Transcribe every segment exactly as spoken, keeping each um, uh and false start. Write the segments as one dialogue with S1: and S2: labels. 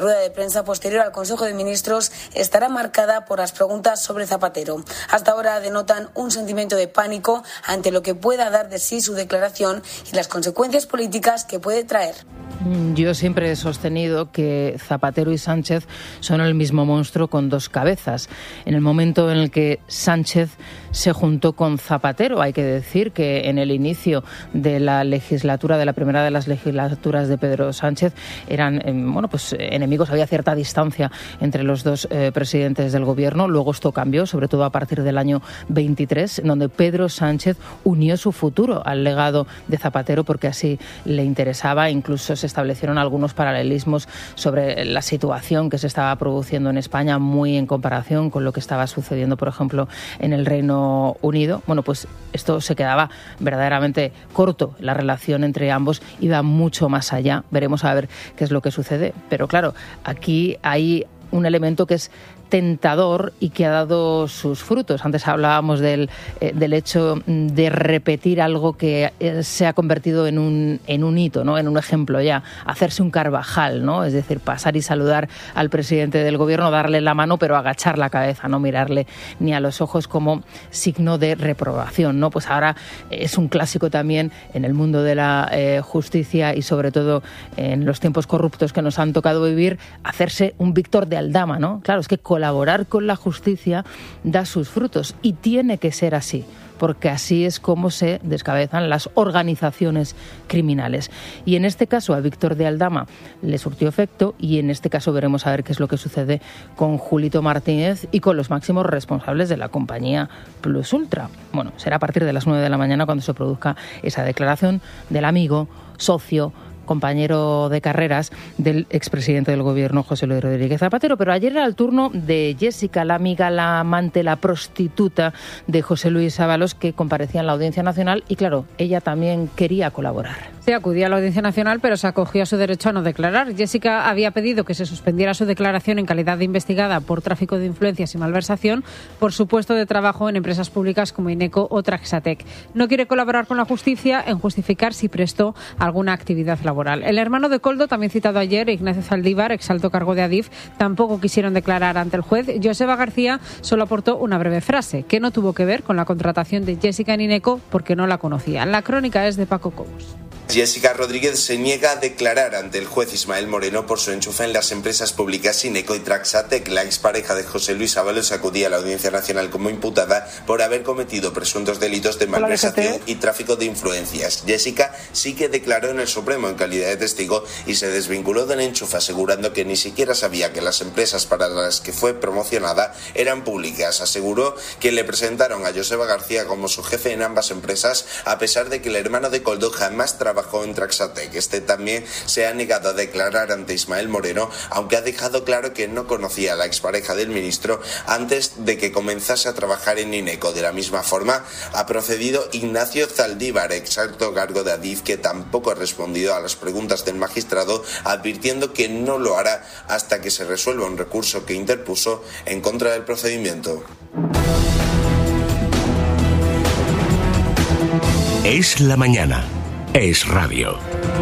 S1: La rueda de prensa posterior al Consejo de Ministros estará marcada por las preguntas sobre Zapatero. Hasta ahora denotan un sentimiento de pánico ante lo que pueda dar de sí su declaración y las consecuencias políticas que puede traer.
S2: Yo siempre he sostenido que Zapatero y Sánchez son el mismo monstruo con dos cabezas. En el momento en el que Sánchez se juntó con Zapatero, hay que decir que en el inicio de la legislatura, de la primera de las legislaturas de Pedro Sánchez, eran eh, bueno, pues, enemigos, había cierta distancia entre los dos eh, presidentes del gobierno. Luego esto cambió, sobre todo a partir del año veintitrés, en donde Pedro Sánchez unió su futuro al legado de Zapatero porque así le interesaba. Incluso se establecieron algunos paralelismos sobre la situación que se estaba produciendo en España, muy en comparación con lo que estaba sucediendo, por ejemplo, en el Reino Unido. Bueno, pues esto se quedaba verdaderamente corto. La relación entre ambos iba mucho más allá. Veremos a ver qué es lo que sucede. Pero claro, aquí hay un elemento que es tentador y que ha dado sus frutos. Antes hablábamos del, eh, del hecho de repetir algo que eh, se ha convertido en un, en un hito, ¿no? En un ejemplo ya, hacerse un Carvajal, ¿no? Es decir, pasar y saludar al presidente del gobierno, darle la mano, pero agachar la cabeza, no mirarle ni a los ojos como signo de reprobación, ¿no? Pues ahora es un clásico también en el mundo de la eh, justicia y sobre todo en los tiempos corruptos que nos han tocado vivir, hacerse un Víctor de Aldama, ¿no? Claro, es que colaborar con la justicia da sus frutos y tiene que ser así, porque así es como se descabezan las organizaciones criminales. Y en este caso a Víctor de Aldama le surtió efecto y en este caso veremos a ver qué es lo que sucede con Julito Martínez y con los máximos responsables de la compañía Plus Ultra. Bueno, será a partir de las nueve de la mañana cuando se produzca esa declaración del amigo, socio, compañero de carreras del expresidente del gobierno, José Luis Rodríguez Zapatero. Pero ayer era el turno de Jessica, la amiga, la amante, la prostituta de José Luis Ábalos, que comparecía en la Audiencia Nacional y, claro, ella también quería colaborar.
S3: Se acudía a la Audiencia Nacional, pero se acogió a su derecho a no declarar. Jessica había pedido que se suspendiera su declaración en calidad de investigada por tráfico de influencias y malversación por su puesto de trabajo en empresas públicas como Ineco o Traxatec. No quiere colaborar con la justicia en justificar si prestó alguna actividad laboral. El hermano de Koldo, también citado ayer, Ignacio Zaldívar, ex alto cargo de Adif, tampoco quisieron declarar ante el juez. Joseba García solo aportó una breve frase, que no tuvo que ver con la contratación de Jessica en Ineco porque no la conocía. La crónica es de Paco Cobos.
S4: Jessica Rodríguez se niega a declarar ante el juez Ismael Moreno por su enchufe en las empresas públicas Ineco y Traxatec. La expareja de José Luis Ábalos acudía a la Audiencia Nacional como imputada por haber cometido presuntos delitos de malversación y tráfico de influencias. Jessica sí que declaró en el Supremo en calidad de testigo y se desvinculó del enchufe, asegurando que ni siquiera sabía que las empresas para las que fue promocionada eran públicas. Aseguró que le presentaron a Joseba García como su jefe en ambas empresas, a pesar de que el hermano de Koldo jamás trabajó en Traxatec. Este también se ha negado a declarar ante Ismael Moreno, aunque ha dejado claro que no conocía a la expareja del ministro antes de que comenzase a trabajar en Ineco. De la misma forma ha procedido Ignacio Zaldívar, ex alto cargo de Adif, que tampoco ha respondido a las preguntas del magistrado, advirtiendo que no lo hará hasta que se resuelva un recurso que interpuso en contra del procedimiento.
S5: Es la mañana. Es radio.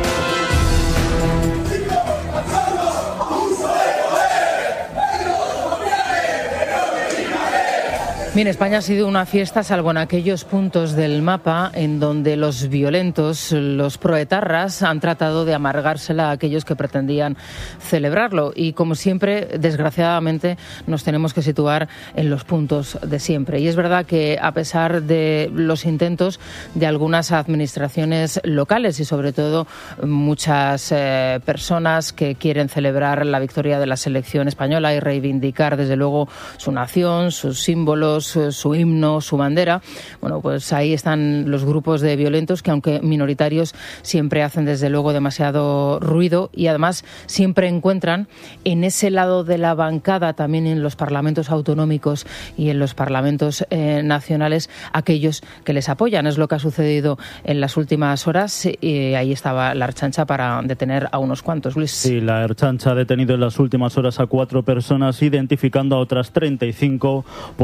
S2: Bien, España ha sido una fiesta, salvo en aquellos puntos del mapa en donde los violentos, los proetarras, han tratado de amargársela a aquellos que pretendían celebrarlo. Y como siempre, desgraciadamente, nos tenemos que situar en los puntos de siempre. Y es verdad que a pesar de los intentos de algunas administraciones locales y sobre todo muchas eh, personas que quieren celebrar la victoria de la selección española y reivindicar desde luego su nación, sus símbolos, su himno, su bandera, bueno, pues ahí están los grupos de violentos que, aunque minoritarios, siempre hacen desde luego demasiado ruido y además siempre encuentran en ese lado de la bancada, también en los parlamentos autonómicos y en los parlamentos eh, nacionales, aquellos que les apoyan. Es lo que ha sucedido en las últimas horas y ahí estaba la Ertzaintza para detener a unos cuantos, Luis.
S6: Sí, la Ertzaintza ha detenido en las últimas horas a cuatro personas, identificando a otras treinta y cinco por amenazar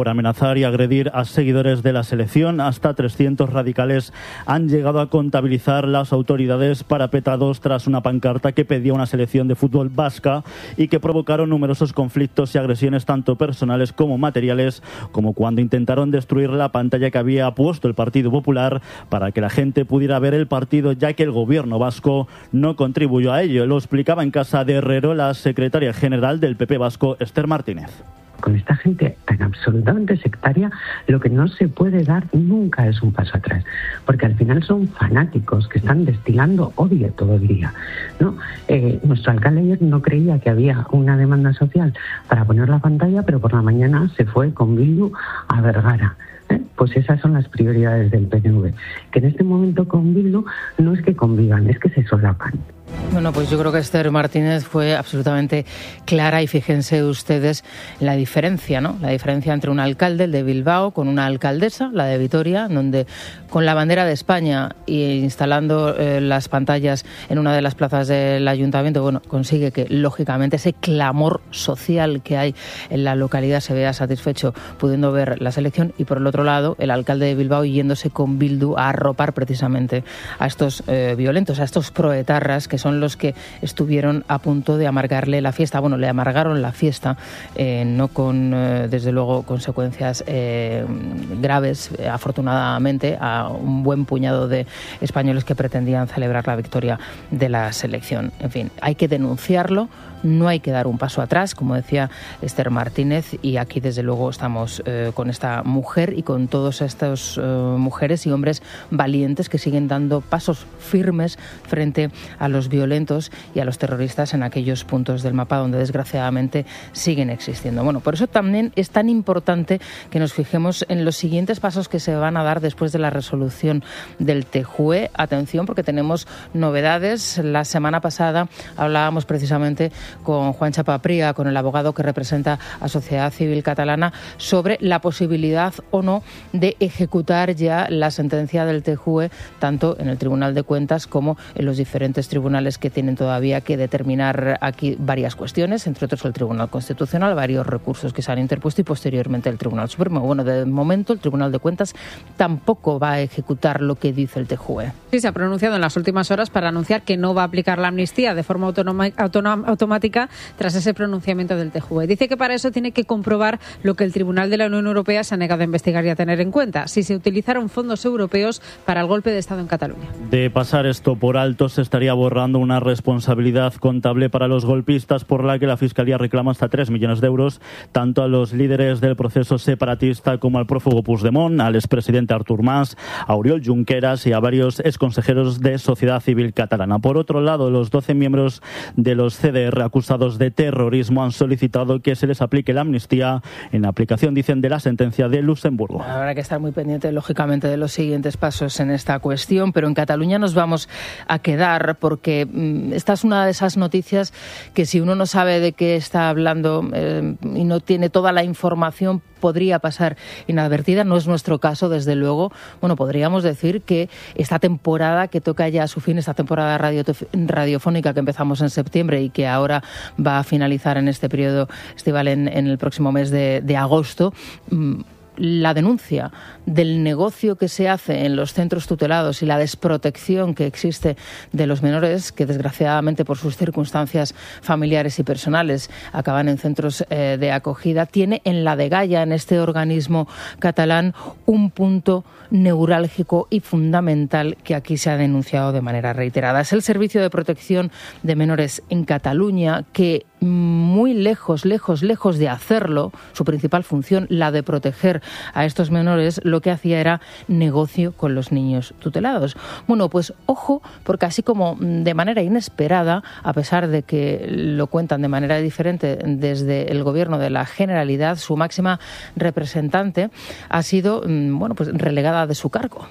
S6: acosar y agredir a seguidores de la selección. Hasta trescientos radicales han llegado a contabilizar las autoridades parapetados tras una pancarta que pedía una selección de fútbol vasca y que provocaron numerosos conflictos y agresiones tanto personales como materiales, como cuando intentaron destruir la pantalla que había puesto el Partido Popular para que la gente pudiera ver el partido, ya que el gobierno vasco no contribuyó a ello. Lo explicaba en casa de Herrero la secretaria general del P P vasco, Esther Martínez.
S7: Con esta gente tan absolutamente sectaria, lo que no se puede dar nunca es un paso atrás, porque al final son fanáticos que están destilando odio todo el día, ¿no? Eh, nuestro alcalde ayer no creía que había una demanda social para poner la pantalla, pero por la mañana se fue con Bildu a Vergara. ¿Eh? Pues esas son las prioridades del P N V, que en este momento con Bildu no es que convivan, es que se solapan.
S2: Bueno, pues yo creo que Esther Martínez fue absolutamente clara y fíjense ustedes la diferencia, ¿no? La diferencia entre un alcalde, el de Bilbao, con una alcaldesa, la de Vitoria, donde con la bandera de España e instalando eh, las pantallas en una de las plazas del ayuntamiento, bueno, consigue que lógicamente ese clamor social que hay en la localidad se vea satisfecho pudiendo ver la selección, y por el otro lado el alcalde de Bilbao yéndose con Bildu a arropar precisamente a estos eh, violentos, a estos proetarras que son los que estuvieron a punto de amargarle la fiesta. Bueno, le amargaron la fiesta, eh, no con, eh, desde luego, consecuencias eh, graves, eh, afortunadamente, a un buen puñado de españoles que pretendían celebrar la victoria de la selección. En fin, hay que denunciarlo, no hay que dar un paso atrás, como decía Esther Martínez, y aquí desde luego estamos eh, con esta mujer y con todos estos eh, mujeres y hombres valientes que siguen dando pasos firmes frente a los violentos y a los terroristas en aquellos puntos del mapa donde desgraciadamente siguen existiendo. Bueno, por eso también es tan importante que nos fijemos en los siguientes pasos que se van a dar después de la resolución del T J U E. Atención, porque tenemos novedades. La semana pasada hablábamos precisamente con Juan Chapapría, con el abogado que representa a Sociedad Civil Catalana, sobre la posibilidad o no de ejecutar ya la sentencia del T J U E, tanto en el Tribunal de Cuentas como en los diferentes tribunales que tienen todavía que determinar aquí varias cuestiones, entre otros el Tribunal Constitucional, varios recursos que se han interpuesto y posteriormente el Tribunal Supremo. Bueno, de momento el Tribunal de Cuentas tampoco va a ejecutar lo que dice el T J U E.
S3: Sí, se ha pronunciado en las últimas horas para anunciar que no va a aplicar la amnistía de forma autonoma, autonoma, automática tras ese pronunciamiento del T J U E. Dice que para eso tiene que comprobar lo que el Tribunal de la Unión Europea se ha negado a investigar y a tener en cuenta, si se utilizaron fondos europeos para el golpe de Estado en Cataluña.
S6: De pasar esto por alto, se estaría borrando una responsabilidad contable para los golpistas por la que la Fiscalía reclama hasta tres millones de euros, tanto a los líderes del proceso separatista como al prófugo Puigdemont, al expresidente Artur Mas, a Oriol Junqueras y a varios exconsejeros de Sociedad Civil Catalana. Por otro lado, los doce miembros de los C D R acusados de terrorismo han solicitado que se les aplique la amnistía en aplicación, dicen, de la sentencia de Luxemburgo.
S2: Habrá que estar muy pendiente, lógicamente, de los siguientes pasos en esta cuestión, pero en Cataluña nos vamos a quedar porque mmm, esta es una de esas noticias que si uno no sabe de qué está hablando eh, y no tiene toda la información, podría pasar inadvertida. No es nuestro caso, desde luego. Bueno, podríamos decir que esta temporada que toca ya a su fin, esta temporada radio, radiofónica que empezamos en septiembre y que ahora va a finalizar en este periodo estival en, en el próximo mes de, de agosto, mmm, la denuncia del negocio que se hace en los centros tutelados y la desprotección que existe de los menores que desgraciadamente por sus circunstancias familiares y personales acaban en centros eh, de acogida, tiene en la Dgaia, en este organismo catalán, un punto neurálgico y fundamental que aquí se ha denunciado de manera reiterada. Es el Servicio de Protección de Menores en Cataluña, que muy lejos, lejos, lejos de hacerlo, su principal función, la de proteger a estos menores, lo que hacía era negocio con los niños tutelados. Bueno, pues ojo, porque así como de manera inesperada, a pesar de que lo cuentan de manera diferente desde el Gobierno de la Generalidad, su máxima representante ha sido, bueno, pues relegada de su cargo.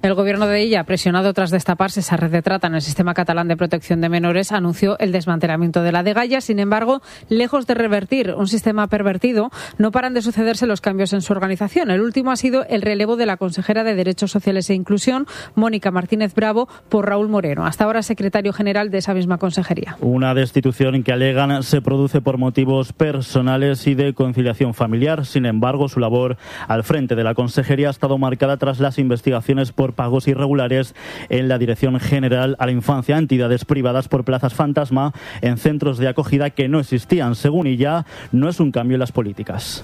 S3: El gobierno de ella, presionado tras destaparse esa red de trata en el sistema catalán de protección de menores, anunció el desmantelamiento de la Dgaia. Sin embargo, lejos de revertir un sistema pervertido, no paran de sucederse los cambios en su organización. El último ha sido el relevo de la consejera de Derechos Sociales e Inclusión, Mónica Martínez Bravo, por Raúl Moreno, hasta ahora secretario general de esa misma consejería.
S6: Una destitución que alegan se produce por motivos personales y de conciliación familiar. Sin embargo, su labor al frente de la consejería ha estado marcada tras las investigaciones por pagos irregulares en la Dirección General a la Infancia, entidades privadas por plazas fantasma en centros de acogida que no existían. Según ella, no es un cambio en las políticas.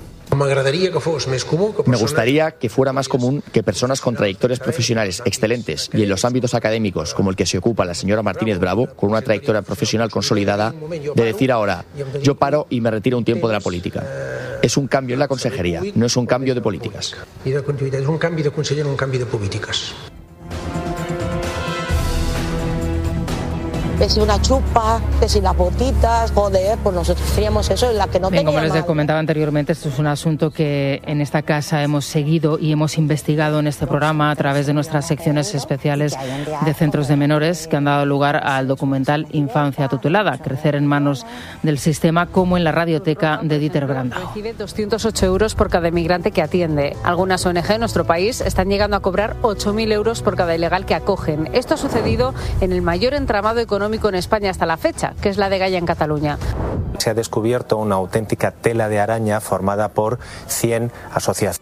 S8: Me gustaría que fuera más común que personas con trayectorias profesionales excelentes y en los ámbitos académicos, como el que se ocupa la señora Martínez Bravo, con una trayectoria profesional consolidada, de decir ahora, yo paro y me retiro un tiempo de la política. Es un cambio en la consejería, no es un cambio de políticas.
S9: Es un cambio de conseller, un cambio de políticas.
S10: Que si una chupa, que si las botitas, joder, pues nosotros queríamos eso, en la que no
S2: Bien,
S10: tenía
S2: como les
S10: nada.
S2: comentaba anteriormente, esto es un asunto que en esta casa hemos seguido y hemos investigado en este programa a través de nuestras secciones especiales de centros de menores que han dado lugar al documental Infancia Tutelada, Crecer en manos del sistema, como en la radioteca de Dieter Brandau.
S3: Recibe doscientos ocho euros por cada inmigrante que atiende. Algunas O N G en nuestro país están llegando a cobrar ocho mil euros por cada ilegal que acogen. Esto ha sucedido en el mayor entramado económico en España hasta la fecha, que es la Dgaia en Cataluña.
S11: Se ha descubierto una auténtica tela de araña formada por cien asociaciones.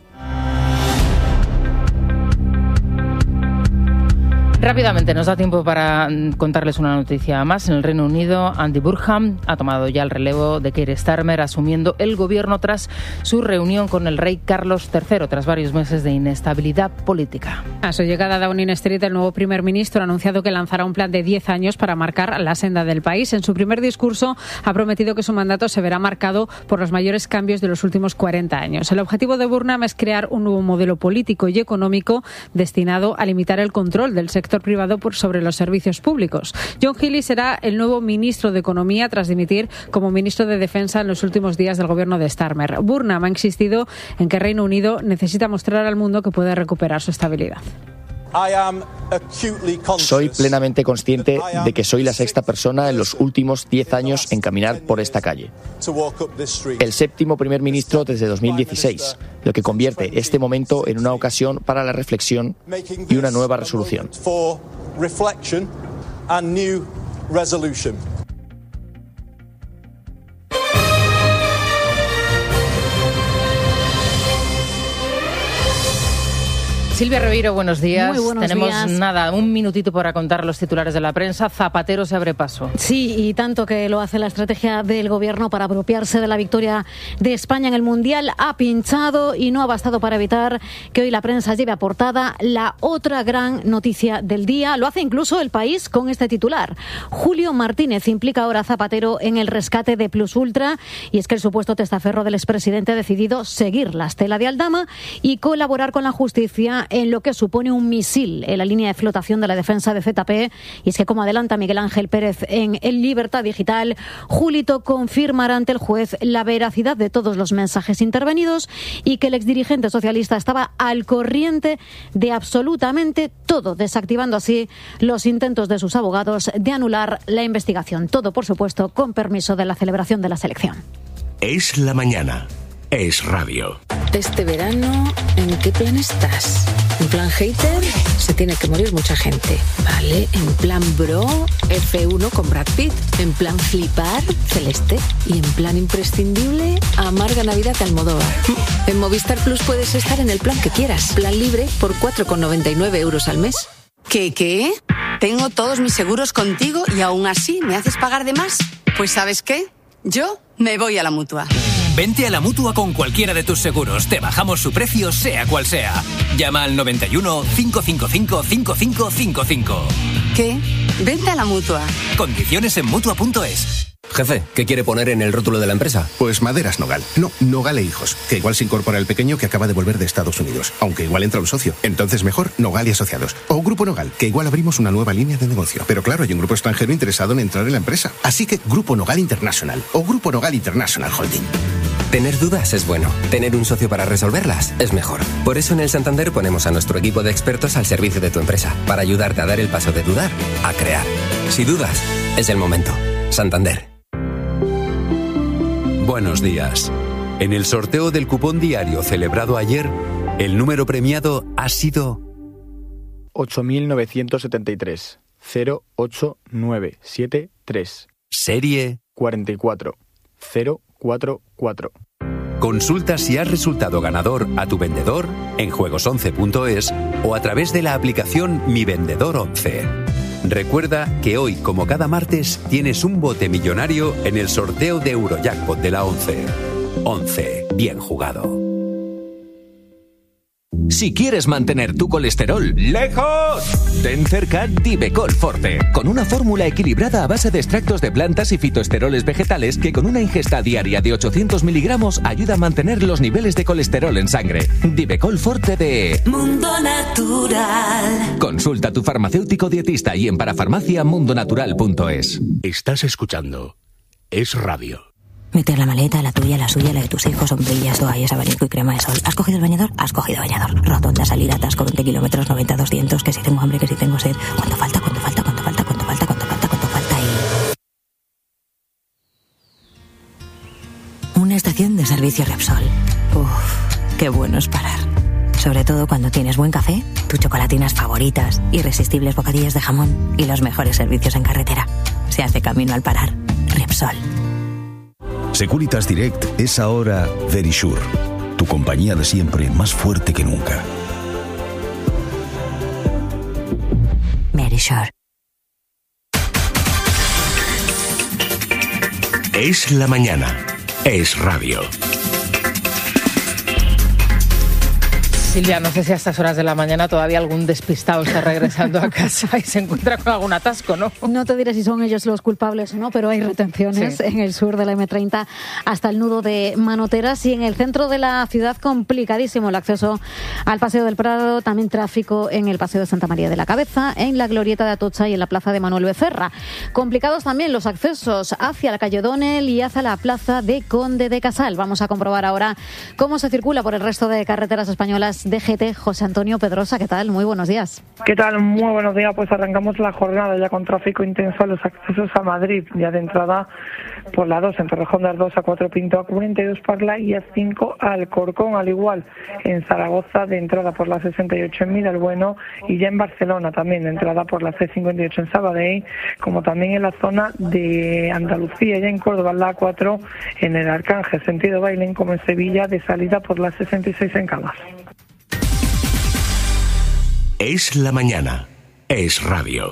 S2: Rápidamente, nos da tiempo para contarles una noticia más. En el Reino Unido, Andy Burnham ha tomado ya el relevo de Keir Starmer, asumiendo el gobierno tras su reunión con el rey Carlos tercero, tras varios meses de inestabilidad política.
S3: A su llegada a Downing Street, el nuevo primer ministro ha anunciado que lanzará un plan de diez años para marcar la senda del país. En su primer discurso ha prometido que su mandato se verá marcado por los mayores cambios de los últimos cuarenta años. El objetivo de Burnham es crear un nuevo modelo político y económico destinado a limitar el control del sector privado por sobre los servicios públicos. John Healey será el nuevo ministro de Economía tras dimitir como ministro de Defensa en los últimos días del gobierno de Starmer. Burnham ha insistido en que Reino Unido necesita mostrar al mundo que puede recuperar su estabilidad.
S8: Soy plenamente consciente de que soy la sexta persona en los últimos diez años en caminar por esta calle. El séptimo primer ministro desde dos mil dieciséis, lo que convierte este momento en una ocasión para la reflexión y una nueva resolución.
S2: Silvia Ribeiro, buenos días.
S12: Muy buenos
S2: Tenemos
S12: días.
S2: nada, un minutito para contar los titulares de la prensa. Zapatero se abre paso.
S12: Sí, y tanto que lo hace la estrategia del gobierno para apropiarse de la victoria de España en el Mundial. Ha pinchado y no ha bastado para evitar que hoy la prensa lleve a portada la otra gran noticia del día. Lo hace incluso El País con este titular. Julio Martínez implica ahora a Zapatero en el rescate de Plus Ultra. Y es que el supuesto testaferro del expresidente ha decidido seguir la estela de Aldama y colaborar con la justicia en lo que supone un misil en la línea de flotación de la defensa de Z P. Y es que, como adelanta Miguel Ángel Pérez en El Libertad Digital, Julito confirmará ante el juez la veracidad de todos los mensajes intervenidos y que el exdirigente socialista estaba al corriente de absolutamente todo, desactivando así los intentos de sus abogados de anular la investigación. Todo, por supuesto, con permiso de la celebración de la selección.
S5: Es la mañana. Es radio.
S13: Este verano, ¿en qué plan estás? ¿En plan hater? Se tiene que morir mucha gente. Vale, en plan bro, F uno con Brad Pitt. En plan flipar, Celeste. Y en plan imprescindible, amarga Navidad de Almodóvar. En Movistar Plus puedes estar en el plan que quieras. Plan libre por cuatro con noventa y nueve euros al mes.
S14: ¿Qué, qué? Tengo todos mis seguros contigo y aún así me haces pagar de más. Pues ¿sabes qué? Yo me voy a la Mutua.
S15: Vente a la Mutua con cualquiera de tus seguros. Te bajamos su precio, sea cual sea. Llama al noventa y uno, cinco cinco cinco, cinco cinco cinco cinco.
S14: ¿Qué? Vente a la Mutua.
S15: Condiciones en Mutua punto es.
S16: Jefe, ¿qué quiere poner en el rótulo de la empresa?
S17: Pues Maderas Nogal. No, Nogal e Hijos. Que igual se incorpora el pequeño que acaba de volver de Estados Unidos. Aunque igual entra un socio. Entonces mejor Nogal y Asociados. O Grupo Nogal, que igual abrimos una nueva línea de negocio. Pero claro, hay un grupo extranjero interesado en entrar en la empresa. Así que Grupo Nogal International. O Grupo Nogal International Holding.
S16: Tener dudas es bueno. Tener un socio para resolverlas es mejor. Por eso en el Santander ponemos a nuestro equipo de expertos al servicio de tu empresa, para ayudarte a dar el paso de dudar a crear. Si dudas, es el momento. Santander.
S18: Buenos días. En el sorteo del cupón diario celebrado ayer, el número premiado ha sido
S19: ocho mil novecientos setenta y tres, cero ocho nueve siete tres.
S18: Serie
S19: cuarenta y cuatro, cero cuatro cuatro.
S18: Consulta si has resultado ganador a tu vendedor en juegos once punto es o a través de la aplicación Mi Vendedor once. Recuerda que hoy, como cada martes, tienes un bote millonario en el sorteo de Eurojackpot de la once. once. Bien jugado.
S20: Si quieres mantener tu colesterol lejos, ten cerca Divecol Forte, con una fórmula equilibrada a base de extractos de plantas y fitoesteroles vegetales que con una ingesta diaria de ochocientos miligramos ayuda a mantener los niveles de colesterol en sangre. Divecol Forte de
S21: Mundo Natural.
S20: Consulta a tu farmacéutico dietista y en parafarmacia mundonatural punto es.
S5: Estás escuchando Es Radio.
S22: Meter la maleta, la tuya, la suya, la de tus hijos, sombrillas, toallas, abanico y crema de sol. ¿Has cogido el bañador? Has cogido bañador. Rotonda, salida, atasco, veinte kilómetros, noventa, doscientos, que si tengo hambre, que si tengo sed. ¿Cuánto falta? ¿Cuánto falta? ¿Cuánto falta? ¿Cuánto falta? ¿Cuánto falta? ¿Cuánto falta? Y... Una estación de servicio Repsol. Uff, qué bueno es parar. Sobre todo cuando tienes buen café, tus chocolatinas favoritas, irresistibles bocadillas de jamón y los mejores servicios en carretera. Se hace camino al parar. Repsol.
S23: Securitas Direct es ahora Verisure, tu compañía de siempre más fuerte que nunca.
S22: Verisure.
S5: Es la mañana. Es Radio.
S2: Silvia, no sé si a estas horas de la mañana todavía algún despistado está regresando a casa y se encuentra con algún atasco, ¿no?
S12: No te diré si son ellos los culpables o no, pero hay retenciones sí. en el sur de la eme treinta hasta el nudo de Manoteras y en el centro de la ciudad complicadísimo el acceso al Paseo del Prado, también tráfico en el Paseo de Santa María de la Cabeza, en la Glorieta de Atocha y en la Plaza de Manuel Becerra. Complicados también los accesos hacia la calle O'Donnell y hacia la Plaza de Conde de Casal. Vamos a comprobar ahora cómo se circula por el resto de carreteras españolas de G T. José Antonio Pedrosa, ¿qué tal? Muy buenos días.
S24: ¿Qué tal? Muy buenos días. Pues arrancamos la jornada ya con tráfico intenso a los accesos a Madrid, ya de entrada por la dos, en Torrejón de Ardoz, a cuatro Pinto, a cuarenta y dos Parla y a cinco Alcorcón, al igual en Zaragoza, de entrada por la sesenta y ocho en Miralbueno y ya en Barcelona también, de entrada por la ce cincuenta y ocho en Sabadell, como también en la zona de Andalucía, ya en Córdoba, la a cuatro en el Arcángel, sentido Bailén, como en Sevilla, de salida por la sesenta y seis en Camas.
S5: Es la mañana. Es Radio.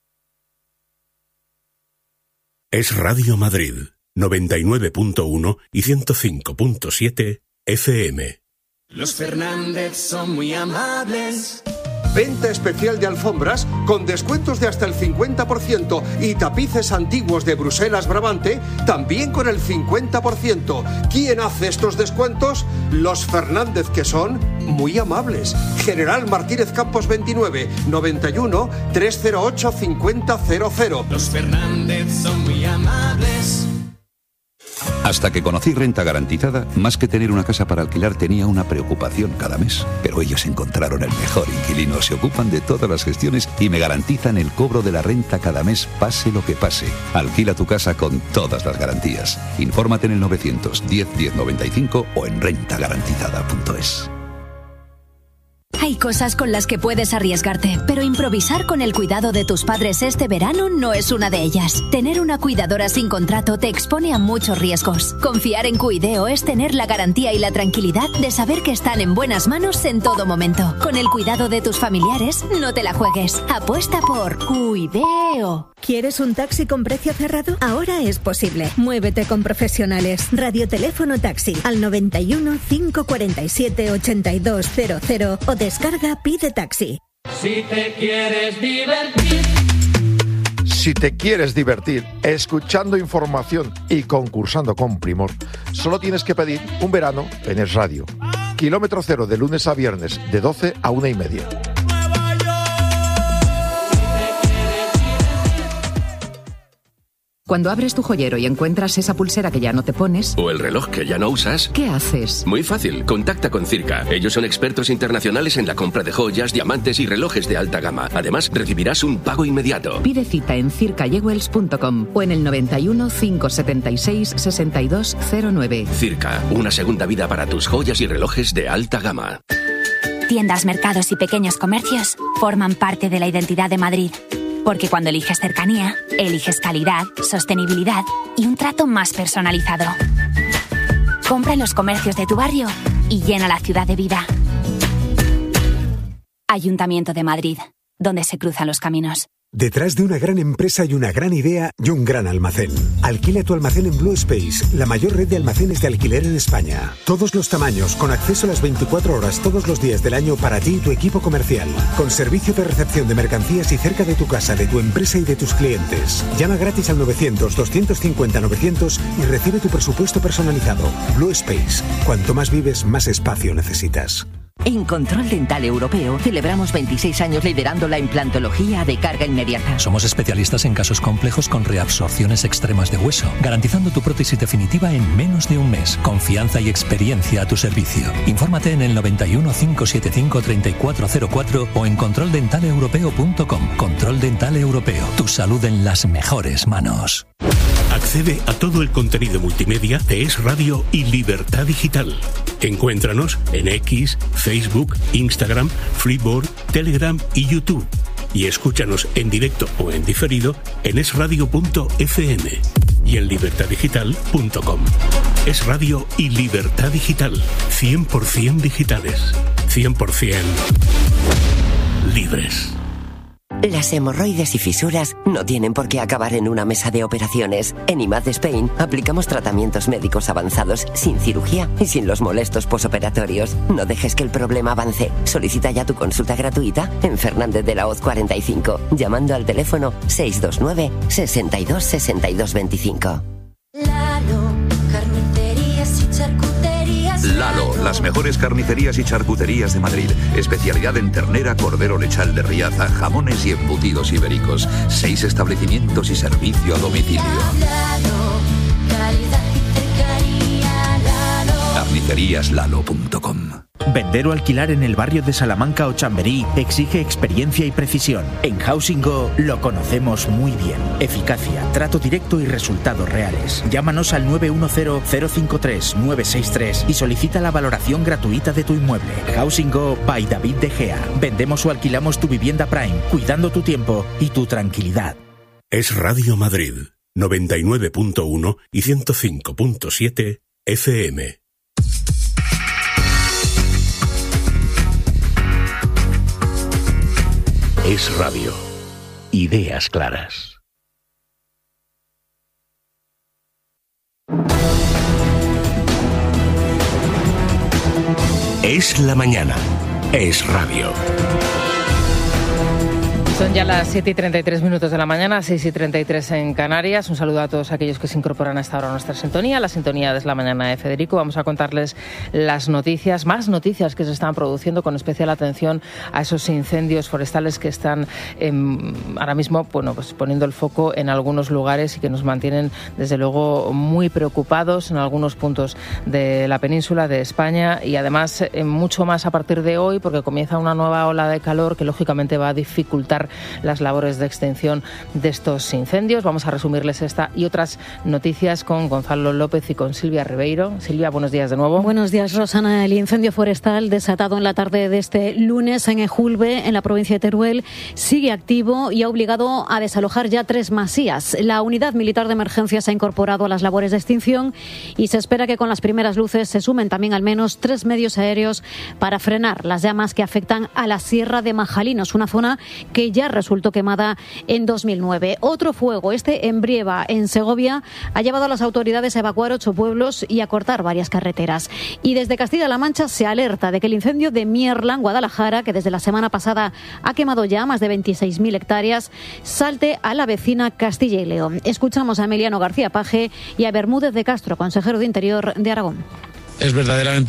S5: Es Radio Madrid, noventa y nueve punto uno y ciento cinco punto siete F M.
S21: Los Fernández son muy amables.
S25: Venta especial de alfombras con descuentos de hasta el cincuenta por ciento y tapices antiguos de Bruselas Brabante también con el cincuenta por ciento. ¿Quién hace estos descuentos? Los Fernández, que son muy amables. General Martínez Campos veintinueve, noventa y uno, trescientos ocho, cincuenta cero cero.
S21: Los Fernández son muy amables.
S26: Hasta que conocí Renta Garantizada, más que tener una casa para alquilar tenía una preocupación cada mes. Pero ellos encontraron el mejor inquilino, se ocupan de todas las gestiones y me garantizan el cobro de la renta cada mes, pase lo que pase. Alquila tu casa con todas las garantías. Infórmate en el novecientos diez diez noventa y cinco o en renta garantizada punto es.
S27: Hay cosas con las que puedes arriesgarte, pero improvisar con el cuidado de tus padres este verano no es una de ellas. Tener una cuidadora sin contrato te expone a muchos riesgos. Confiar en Cuideo es tener la garantía y la tranquilidad de saber que están en buenas manos en todo momento. Con el cuidado de tus familiares, no te la juegues. Apuesta por Cuideo.
S28: ¿Quieres un taxi con precio cerrado? Ahora es posible. Muévete con profesionales. Radioteléfono Taxi al noventa y uno, cinco cuarenta y siete, ochenta y dos cero cero o descarga Pide Taxi.
S21: Si te quieres divertir.
S29: Si te quieres divertir escuchando información y concursando con Primor, solo tienes que pedir un verano en Es Radio. Kilómetro cero de lunes a viernes de doce a una y media.
S1: Cuando abres tu joyero y encuentras esa pulsera que ya no te pones...
S3: O el reloj que ya no usas...
S1: ¿Qué haces?
S3: Muy fácil, contacta con Circa. Ellos son expertos internacionales en la compra de joyas, diamantes y relojes de alta gama. Además, recibirás un pago inmediato.
S1: Pide cita en circa jewels punto com o en el noventa y uno, cinco setenta y seis, sesenta y dos cero nueve.
S3: Circa, una segunda vida para tus joyas y relojes de alta gama.
S4: Tiendas, mercados y pequeños comercios forman parte de la identidad de Madrid. Porque cuando eliges cercanía, eliges calidad, sostenibilidad y un trato más personalizado. Compra en los comercios de tu barrio y llena la ciudad de vida. Ayuntamiento de Madrid, donde se cruzan los caminos.
S6: Detrás de una gran empresa hay una gran idea y un gran almacén. Alquila tu almacén en Blue Space, la mayor red de almacenes de alquiler en España. Todos los tamaños, con acceso a las veinticuatro horas todos los días del año para ti y tu equipo comercial. Con servicio de recepción de mercancías y cerca de tu casa, de tu empresa y de tus clientes. Llama gratis al novecientos, doscientos cincuenta, novecientos y recibe tu presupuesto personalizado. Blue Space. Cuanto más vives, más espacio necesitas.
S7: En Control Dental Europeo celebramos veintiséis años liderando la implantología de carga inmediata.
S8: Somos especialistas en casos complejos con reabsorciones extremas de hueso, garantizando tu prótesis definitiva en menos de un mes. Confianza y experiencia a tu servicio. Infórmate en el noventa y uno, cinco setenta y cinco, treinta y cuatro cero cuatro o en control dental europeo punto com. Control Dental Europeo. Tu salud en las mejores manos.
S5: Accede a todo el contenido multimedia de Es Radio y Libertad Digital. Encuéntranos en X, Facebook, Instagram, Freeboard, Telegram y YouTube. Y escúchanos en directo o en diferido en es radio punto efe eme y en libertad digital punto com. Es Radio y Libertad Digital. cien por ciento digitales. cien por ciento libres.
S9: Las hemorroides y fisuras no tienen por qué acabar en una mesa de operaciones. En I M A D Spain aplicamos tratamientos médicos avanzados sin cirugía y sin los molestos posoperatorios. No dejes que el problema avance. Solicita ya tu consulta gratuita en Fernández de la Hoz cuarenta y cinco, llamando al teléfono seis dos nueve, sesenta y dos, sesenta y dos veinticinco.
S21: Lalo, carnicerías y charcuterías.
S26: Lalo, las mejores carnicerías y charcuterías de Madrid. Especialidad en ternera, cordero lechal de Riaza, jamones y embutidos ibéricos. Seis establecimientos y servicio a domicilio.
S21: Lalo, calidad y cercanía. Lalo.
S26: carnicerías lalo punto com.
S10: Vender o alquilar en el barrio de Salamanca o Chamberí exige experiencia y precisión. En Housing Go lo conocemos muy bien. Eficacia, trato directo y resultados reales. Llámanos al nueve uno cero, cero cinco tres, nueve seis tres y solicita la valoración gratuita de tu inmueble. Housing Go by David De Gea. Vendemos o alquilamos tu vivienda Prime, cuidando tu tiempo y tu tranquilidad.
S5: Es Radio Madrid, noventa y nueve punto uno y ciento cinco punto siete efe eme. Es Radio. Ideas claras. Es la mañana. Es Radio.
S2: Son ya las siete y treinta y tres minutos de la mañana, seis y treinta y tres en Canarias. Un saludo a todos aquellos que se incorporan a esta hora a nuestra sintonía, la sintonía de Es la Mañana de Federico. Vamos a contarles las noticias, más noticias que se están produciendo, con especial atención a esos incendios forestales que están eh, ahora mismo bueno, pues poniendo el foco en algunos lugares y que nos mantienen, desde luego, muy preocupados en algunos puntos de la península de España, y además eh, mucho más a partir de hoy, porque comienza una nueva ola de calor que lógicamente va a dificultar las labores de extinción de estos incendios. Vamos a resumirles esta y otras noticias con Gonzalo López y con Silvia Ribeiro. Silvia, buenos días de nuevo.
S12: Buenos días, Rosana. El incendio forestal desatado en la tarde de este lunes en Ejulbe, en la provincia de Teruel, sigue activo y ha obligado a desalojar ya tres masías. La unidad militar de emergencia se ha incorporado a las labores de extinción y se espera que con las primeras luces se sumen también al menos tres medios aéreos para frenar las llamas que afectan a la Sierra de Majalinos, una zona que ya resultó quemada en dos mil nueve. Otro fuego, este en Brieva, en Segovia, ha llevado a las autoridades a evacuar ocho pueblos y a cortar varias carreteras. Y desde Castilla-La Mancha se alerta de que el incendio de Mierla, en Guadalajara, que desde la semana pasada ha quemado ya más de veintiséis mil hectáreas, salte a la vecina Castilla y León. Escuchamos a Emiliano García Paje y a Bermúdez de Castro, consejero de Interior de Aragón.
S11: Es verdaderamente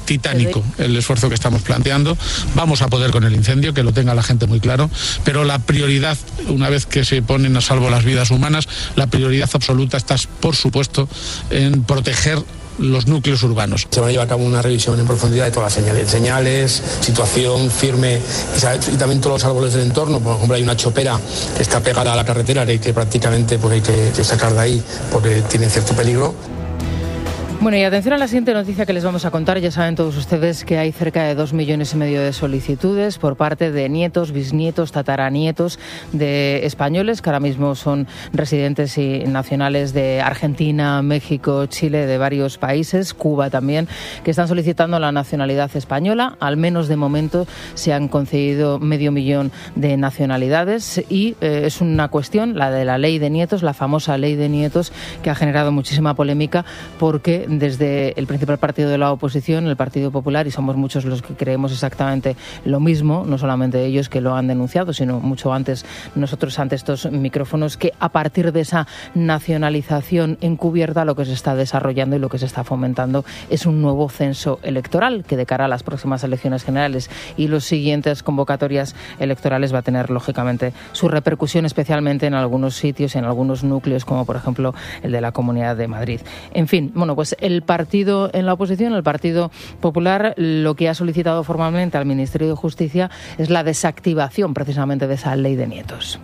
S11: titánico el esfuerzo que estamos planteando. Vamos a poder con el incendio, que lo tenga la gente muy claro, pero la prioridad, una vez que se ponen a salvo las vidas humanas, la prioridad absoluta está, por supuesto, en proteger los núcleos urbanos.
S13: Se va a llevar a cabo una revisión en profundidad de todas las señales, señales, situación firme y también todos los árboles del entorno. Por ejemplo, hay una chopera que está pegada a la carretera y que prácticamente pues, hay que, que sacar de ahí porque tiene cierto peligro.
S2: Bueno, y atención a la siguiente noticia que les vamos a contar. Ya saben todos ustedes que hay cerca de dos millones y medio de solicitudes por parte de nietos, bisnietos, tataranietos de españoles que ahora mismo son residentes y nacionales de Argentina, México, Chile, de varios países, Cuba también, que están solicitando la nacionalidad española. Al menos de momento se han concedido medio millón de nacionalidades y eh, es una cuestión, la de la ley de nietos, la famosa ley de nietos, que ha generado muchísima polémica porque desde el principal partido de la oposición, el Partido Popular, y somos muchos los que creemos exactamente lo mismo, no solamente ellos que lo han denunciado, sino mucho antes nosotros ante estos micrófonos, que a partir de esa nacionalización encubierta lo que se está desarrollando y lo que se está fomentando es un nuevo censo electoral que de cara a las próximas elecciones generales y las siguientes convocatorias electorales va a tener lógicamente su repercusión, especialmente en algunos sitios y en algunos núcleos como por ejemplo el de la Comunidad de Madrid. En fin, bueno, pues el partido en la oposición, el Partido Popular, lo que ha solicitado formalmente al Ministerio de Justicia es la desactivación precisamente de esa ley de nietos.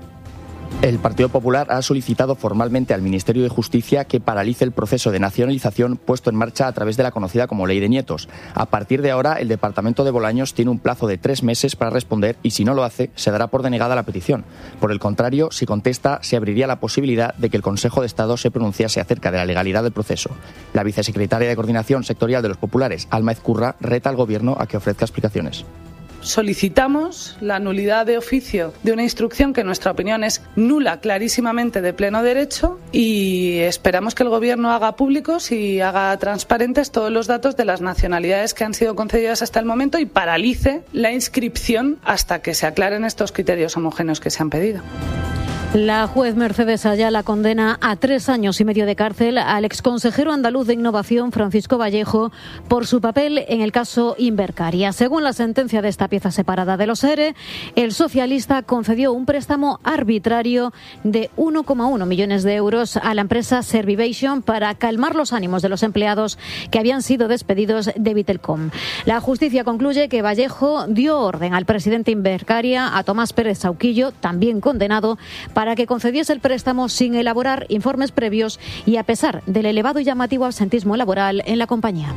S14: El Partido Popular ha solicitado formalmente al Ministerio de Justicia que paralice el proceso de nacionalización puesto en marcha a través de la conocida como Ley de Nietos. A partir de ahora, el Departamento de Bolaños tiene un plazo de tres meses para responder y, si no lo hace, se dará por denegada la petición. Por el contrario, si contesta, se abriría la posibilidad de que el Consejo de Estado se pronunciase acerca de la legalidad del proceso. La vicesecretaria de Coordinación Sectorial de los Populares, Alma Ezcurra, reta al Gobierno a que ofrezca explicaciones.
S15: Solicitamos la nulidad de oficio de una instrucción que en nuestra opinión es nula clarísimamente de pleno derecho y esperamos que el Gobierno haga públicos y haga transparentes todos los datos de las nacionalidades que han sido concedidas hasta el momento y paralice la inscripción hasta que se aclaren estos criterios homogéneos que se han pedido.
S12: La juez Mercedes Ayala condena a tres años y medio de cárcel al exconsejero andaluz de Innovación, Francisco Vallejo, por su papel en el caso Invercaria. Según la sentencia de esta pieza separada de los E R E, el socialista concedió un préstamo arbitrario de uno coma uno millones de euros a la empresa Servivation para calmar los ánimos de los empleados que habían sido despedidos de Vitelcom. La justicia concluye que Vallejo dio orden al presidente Invercaria, a Tomás Pérez Sauquillo, también condenado, para para que concediese el préstamo sin elaborar informes previos y a pesar del elevado y llamativo absentismo laboral en la compañía.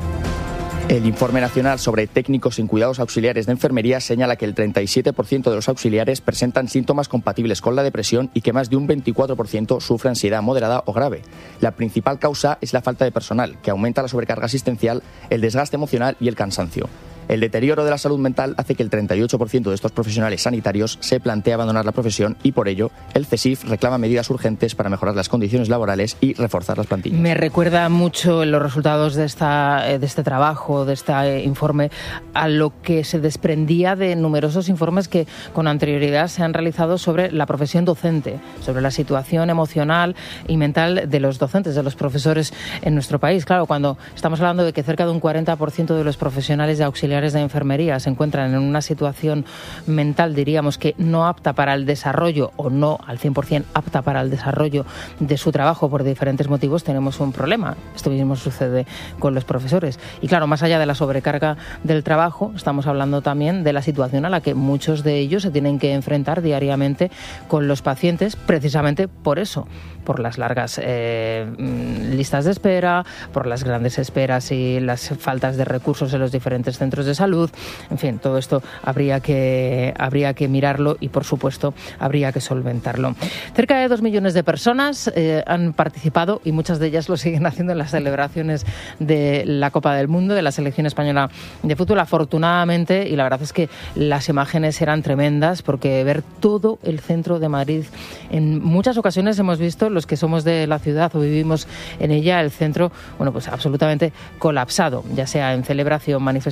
S14: El Informe Nacional sobre Técnicos en Cuidados Auxiliares de Enfermería señala que el treinta y siete por ciento de los auxiliares presentan síntomas compatibles con la depresión y que más de un veinticuatro por ciento sufre ansiedad moderada o grave. La principal causa es la falta de personal, que aumenta la sobrecarga asistencial, el desgaste emocional y el cansancio. El deterioro de la salud mental hace que el treinta y ocho por ciento de estos profesionales sanitarios se plantee abandonar la profesión y por ello el CESIF reclama medidas urgentes para mejorar las condiciones laborales y reforzar las plantillas.
S2: Me recuerda mucho los resultados de, esta, de este trabajo, de este informe, a lo que se desprendía de numerosos informes que con anterioridad se han realizado sobre la profesión docente, sobre la situación emocional y mental de los docentes, de los profesores en nuestro país. Claro, cuando estamos hablando de que cerca de un cuarenta por ciento de los profesionales de auxiliar de enfermería se encuentran en una situación mental, diríamos que no apta para el desarrollo o no al cien por ciento apta para el desarrollo de su trabajo por diferentes motivos, tenemos un problema. Esto mismo sucede con los profesores. Y claro, más allá de la sobrecarga del trabajo, estamos hablando también de la situación a la que muchos de ellos se tienen que enfrentar diariamente con los pacientes, precisamente por eso, por las largas eh, listas de espera, por las grandes esperas y las faltas de recursos en los diferentes centros de salud. En fin, todo esto habría que, habría que mirarlo y, por supuesto, habría que solventarlo. Cerca de dos millones de personas eh, han participado y muchas de ellas lo siguen haciendo en las celebraciones de la Copa del Mundo, de la selección española de fútbol. Afortunadamente, y la verdad es que las imágenes eran tremendas porque ver todo el centro de Madrid, en muchas ocasiones hemos visto, los que somos de la ciudad o vivimos en ella, el centro, bueno, pues absolutamente colapsado, ya sea en celebración, manifestaciones,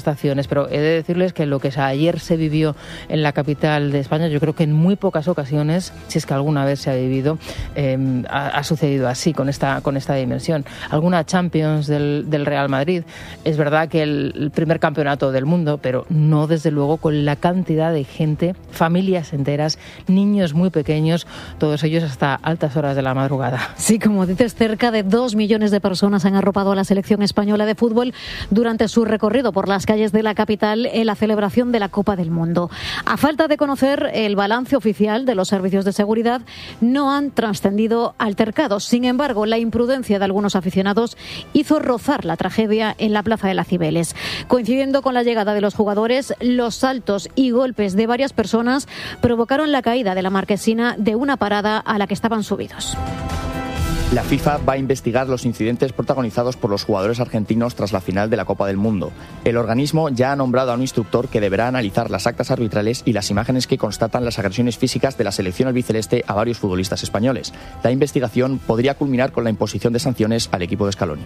S2: ocasiones, pero he de decirles que lo que ayer se vivió en la capital de España, yo creo que en muy pocas ocasiones, si es que alguna vez se ha vivido, eh, ha, ha sucedido así, con esta, con esta dimensión. Alguna Champions del, del Real Madrid, es verdad que el, el primer campeonato del mundo, pero no desde luego con la cantidad de gente, familias enteras, niños muy pequeños, todos ellos hasta altas horas de la madrugada.
S12: Sí, como dices, cerca de dos millones de personas han arropado a la selección española de fútbol durante su recorrido por las calles de la capital en la celebración de la Copa del Mundo. A falta de conocer el balance oficial de los servicios de seguridad, no han trascendido altercados. Sin embargo, la imprudencia de algunos aficionados hizo rozar la tragedia en la Plaza de las Cibeles. Coincidiendo con la llegada de los jugadores, los saltos y golpes de varias personas provocaron la caída de la marquesina de una parada a la que estaban subidos.
S14: La FIFA va a investigar los incidentes protagonizados por los jugadores argentinos tras la final de la Copa del Mundo. El organismo ya ha nombrado a un instructor que deberá analizar las actas arbitrales y las imágenes que constatan las agresiones físicas de la selección albiceleste a varios futbolistas españoles. La investigación podría culminar con la imposición de sanciones al equipo de Scaloni.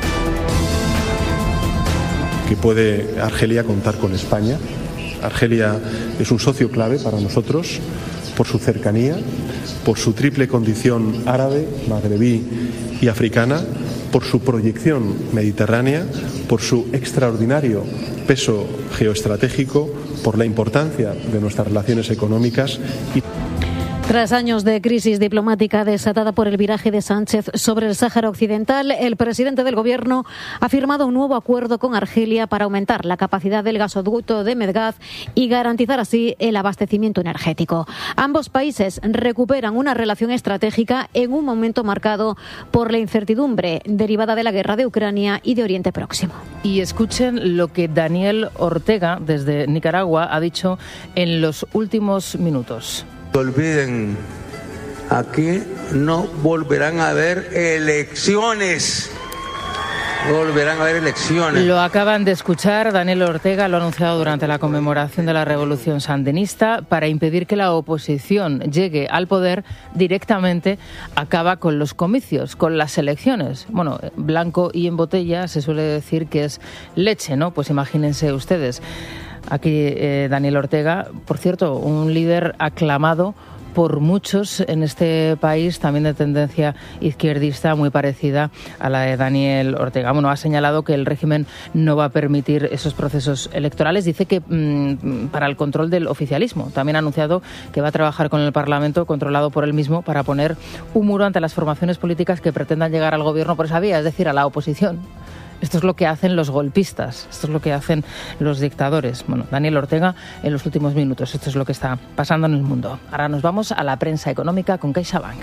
S16: Que puede Argelia contar con España. Argelia es un socio clave para nosotros por su cercanía, por su triple condición árabe, magrebí y africana, por su proyección mediterránea, por su extraordinario peso geoestratégico, por la importancia de nuestras relaciones económicas y...
S12: Tras años de crisis diplomática desatada por el viraje de Sánchez sobre el Sáhara Occidental, el presidente del Gobierno ha firmado un nuevo acuerdo con Argelia para aumentar la capacidad del gasoducto de Medgaz y garantizar así el abastecimiento energético. Ambos países recuperan una relación estratégica en un momento marcado por la incertidumbre derivada de la guerra de Ucrania y de Oriente Próximo.
S2: Y escuchen lo que Daniel Ortega, desde Nicaragua, ha dicho en los últimos minutos.
S17: No olviden, aquí no volverán a haber elecciones. No volverán a haber elecciones.
S2: Lo acaban de escuchar, Daniel Ortega lo ha anunciado durante la conmemoración de la Revolución Sandinista. Para impedir que la oposición llegue al poder directamente, acaba con los comicios, con las elecciones. Bueno, blanco y en botella se suele decir que es leche, ¿no? Pues imagínense ustedes. Aquí eh, Daniel Ortega, por cierto, un líder aclamado por muchos en este país, también de tendencia izquierdista, muy parecida a la de Daniel Ortega. Bueno, ha señalado que el régimen no va a permitir esos procesos electorales. Dice que mmm, para el control del oficialismo. También ha anunciado que va a trabajar con el Parlamento, controlado por él mismo, para poner un muro ante las formaciones políticas que pretendan llegar al gobierno por esa vía, es decir, a la oposición. Esto es lo que hacen los golpistas, esto es lo que hacen los dictadores. Bueno, Daniel Ortega en los últimos minutos, esto es lo que está pasando en el mundo. Ahora nos vamos a la prensa económica con CaixaBank.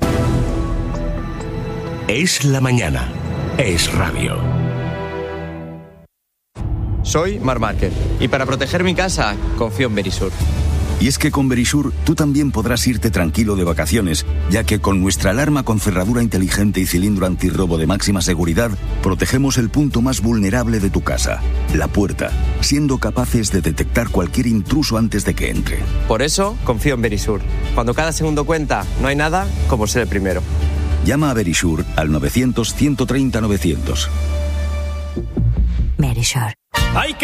S5: Es la mañana, es radio.
S18: Soy Marc Márquez y para proteger mi casa confío en Verisur.
S19: Y es que con Verisur tú también podrás irte tranquilo de vacaciones, ya que con nuestra alarma con cerradura inteligente y cilindro antirrobo de máxima seguridad, protegemos el punto más vulnerable de tu casa, la puerta, siendo capaces de detectar cualquier intruso antes de que entre.
S18: Por eso confío en Verisur. Cuando cada segundo cuenta, no hay nada como ser el primero.
S19: Llama a Verisur al novecientos, ciento treinta, novecientos.
S20: Verisur.
S5: ¡Hay que